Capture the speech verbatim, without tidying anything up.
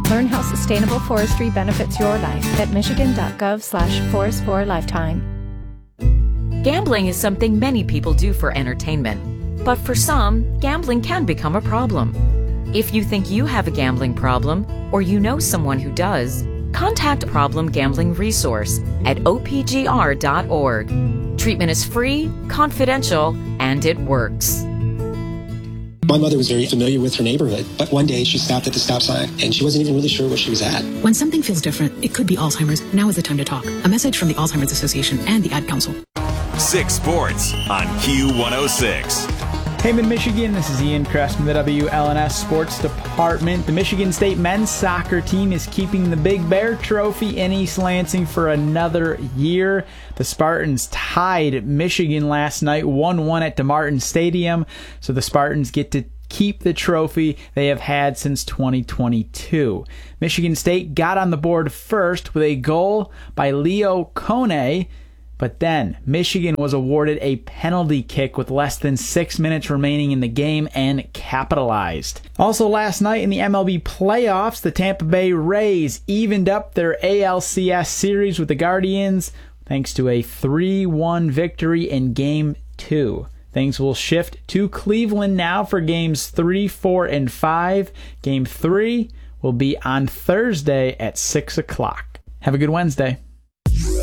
Learn how sustainable forestry benefits your life at michigan.gov slash forest for lifetime. Gambling is something many people do for entertainment, but for some, gambling can become a problem. If you think you have a gambling problem, or you know someone who does, contact Problem Gambling Resource at o p g r dot org. Treatment is free, confidential, and it works. My mother was very familiar with her neighborhood, but one day she stopped at the stop sign and she wasn't even really sure where she was at. When something feels different, it could be Alzheimer's. Now is the time to talk. A message from the Alzheimer's Association and the Ad Council. Six Sports on Q one oh six. Hey, Mid-Michigan, this is Ian Kress from the W L N S Sports Department. The Michigan State men's soccer team is keeping the Big Bear Trophy in East Lansing for another year. The Spartans tied Michigan last night, one one at DeMartin Stadium, so the Spartans get to keep the trophy they have had since twenty twenty-two. Michigan State got on the board first with a goal by Leo Kone, but then Michigan was awarded a penalty kick with less than six minutes remaining in the game and capitalized. Also last night in the M L B playoffs, the Tampa Bay Rays evened up their A L C S series with the Guardians thanks to a three one victory in Game two. Things will shift to Cleveland now for Games three, four, and five. Game three will be on Thursday at six o'clock. Have a good Wednesday.